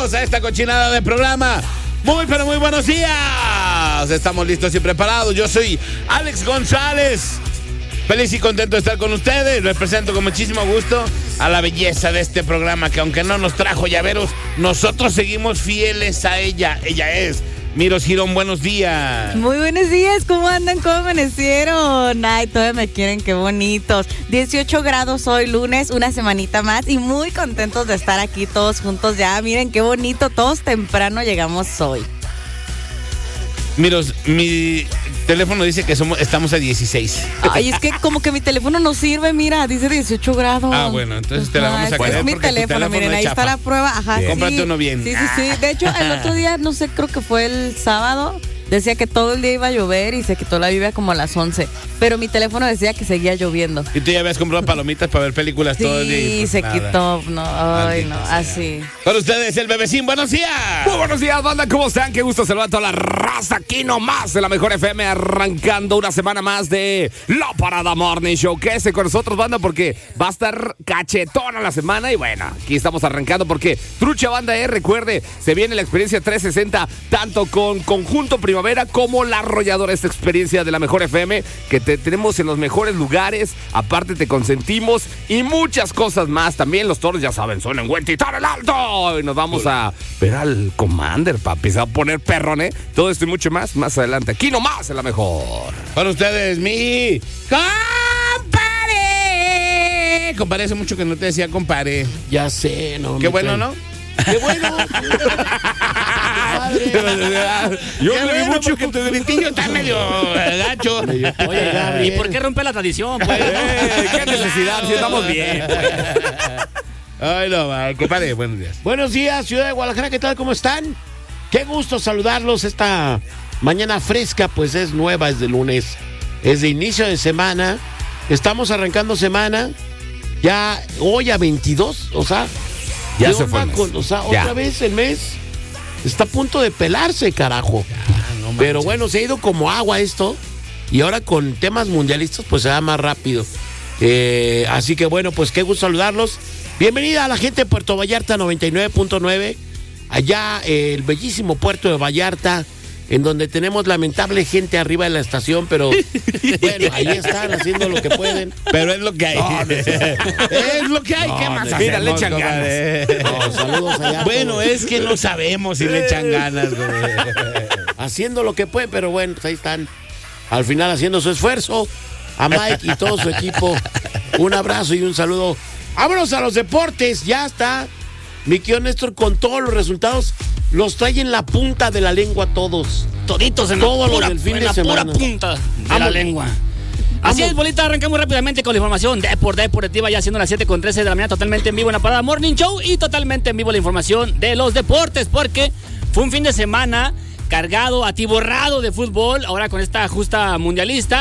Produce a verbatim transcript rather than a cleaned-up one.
bienvenidos a esta cochinada de programa. Muy, pero muy buenos días. Estamos listos y preparados. Yo soy Alex González. Feliz y contento de estar con ustedes. Les presento con muchísimo gusto a la belleza de este programa, que aunque no nos trajo llaveros, nosotros seguimos fieles a ella. Ella es Miro Girón. Buenos días. Muy buenos días. ¿Cómo andan? ¿Cómo amanecieron? Ay, todavía me quieren. Qué bonitos. dieciocho grados hoy, lunes, una semanita más. Y muy contentos de estar aquí todos juntos ya. Miren qué bonito. Todos temprano llegamos hoy. Miros, mi teléfono dice que somos, estamos a dieciséis. Ay, es que como que mi teléfono no sirve, mira, dice dieciocho grados. Ah, bueno, entonces te la vamos a creer. Es mi teléfono, teléfono, miren, ahí chafa. Está la prueba. Ajá, sí. Cómprate uno bien. Sí, sí, sí. De hecho, el otro día, no sé, creo que fue el sábado, decía que todo el día iba a llover y se quitó la lluvia como a las once. Pero mi teléfono decía que seguía lloviendo. ¿Y tú ya habías comprado palomitas para ver películas sí, todo el día? Sí, pues se nada. quitó. No, ay, no, sea. así. Con ustedes, el Bebecín. Buenos días. Muy buenos días, banda. ¿Cómo están? Qué gusto saludar a toda la raza aquí nomás en la Mejor F M, arrancando una semana más de La Parada Morning Show. Quédese con nosotros, banda, porque va a estar cachetona la semana. Y bueno, aquí estamos arrancando porque Trucha Banda E, recuerde, se viene la experiencia trescientos sesenta, tanto con Conjunto Primavera como La Arrolladora. Esta experiencia de la Mejor F M, que te tenemos en los mejores lugares, aparte te consentimos y muchas cosas más. También los toros, ya saben, son en Huentitán el Alto. Y nos vamos a ver al Commander, papi. Se va a poner perrón, ¿eh? Todo esto y mucho más, más adelante. Aquí nomás en la Mejor. Para ustedes, mi compadre. Compadre, hace mucho que no te decía compadre. Ya sé, no. Qué bueno, ¿no? ¡Qué bueno! Yo le vi mucho que tu gritillo está medio gacho. Oye, Gabriel, ¿y por qué rompe la tradición, pues? Eh, ¿Qué necesidad? Si estamos bien. Ay, no, va, compadre, buenos días. Buenos días, ciudad de Guadalajara, ¿qué tal? ¿Cómo están? Qué gusto saludarlos esta mañana fresca, pues es nueva, es de lunes, es de inicio de semana. Estamos arrancando semana, ya hoy a veintidós, o sea... Ya se fue. Con, o sea, ya. Otra vez el mes está a punto de pelarse, carajo. Ya, no Pero bueno, se ha ido como agua esto. Y ahora con temas mundialistas, pues se va más rápido. Eh, así que bueno, pues qué gusto saludarlos. Bienvenida a la gente de Puerto Vallarta noventa y nueve punto nueve. Allá eh, el bellísimo puerto de Vallarta, en donde tenemos lamentable gente arriba de la estación, pero bueno, ahí están haciendo lo que pueden. Pero es lo que hay. No, no es, es lo que hay. No, ¿qué más? No, mira, le echan ganas. No, saludos allá. Bueno, es que no sabemos si le echan ganas, güey. Haciendo lo que pueden, pero bueno, pues ahí están. Al final haciendo su esfuerzo. A Mike y todo su equipo, un abrazo y un saludo. Vámonos a los deportes, ya está. Mi querido Néstor, con todos los resultados, los trae en la punta de la lengua todos. Toditos en todos la pura, los del fin en de la semana. pura punta de Vamos. la lengua. Así Vamos. es, bolita, arrancamos rápidamente con la información de por Deportiva, ya siendo las siete con trece de la mañana, totalmente en vivo en la Parada Morning Show y totalmente en vivo la información de los deportes, porque fue un fin de semana cargado, atiborrado de fútbol, ahora con esta justa mundialista.